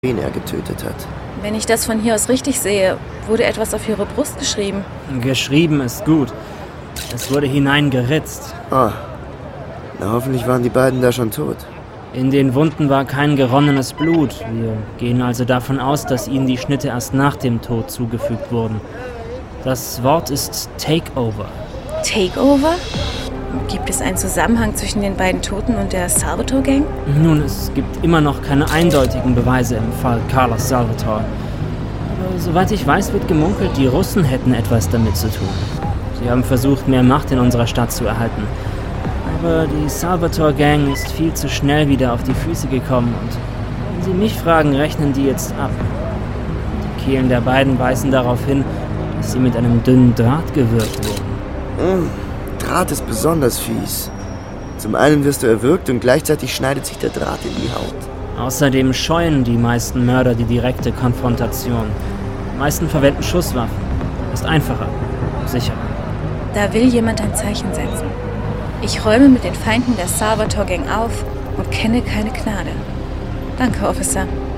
wen er getötet hat. Wenn ich das von hier aus richtig sehe, wurde etwas auf ihre Brust geschrieben. Geschrieben ist gut. Es wurde hineingeritzt. Ah, na hoffentlich waren die beiden da schon tot. In den Wunden war kein geronnenes Blut. Wir gehen also davon aus, dass ihnen die Schnitte erst nach dem Tod zugefügt wurden. Das Wort ist Takeover. Takeover? Gibt es einen Zusammenhang zwischen den beiden Toten und der Salvatore-Gang? Nun, es gibt immer noch keine eindeutigen Beweise im Fall Carlos Salvatore. Aber soweit ich weiß, wird gemunkelt, die Russen hätten etwas damit zu tun. Sie haben versucht, mehr Macht in unserer Stadt zu erhalten. Aber die Salvatore-Gang ist viel zu schnell wieder auf die Füße gekommen und wenn Sie mich fragen, rechnen die jetzt ab. Die Kehlen der beiden weisen darauf hin, dass sie mit einem dünnen Draht gewürgt wurden. Draht ist besonders fies. Zum einen wirst du erwürgt und gleichzeitig schneidet sich der Draht in die Haut. Außerdem scheuen die meisten Mörder die direkte Konfrontation. Die meisten verwenden Schusswaffen. Ist einfacher, sicher. Da will jemand ein Zeichen setzen. Ich räume mit den Feinden der Salvatore-Gang auf und kenne keine Gnade. Danke, Officer.